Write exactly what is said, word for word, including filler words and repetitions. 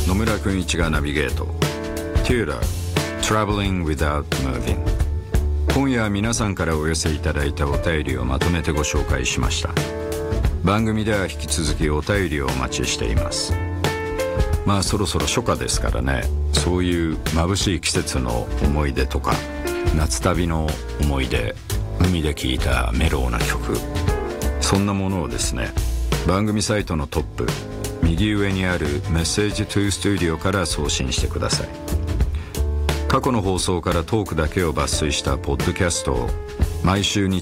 野村君一がナビゲート Tutor Traveling Without Moving。 今夜は皆さんからお寄せいただいたお便りをまとめてご紹介しました。番組では引き続きお便りをお待ちしています。まあそろそろ初夏ですからね、そういう眩しい季節の思い出とか、夏旅の思い出、海で聴いたメロウな曲、そんなものをですね、番組サイトのトップ右上にあるメッセージトゥースタジオから送信してください。過去の放送からトークだけを抜粋したポッドキャストを毎週日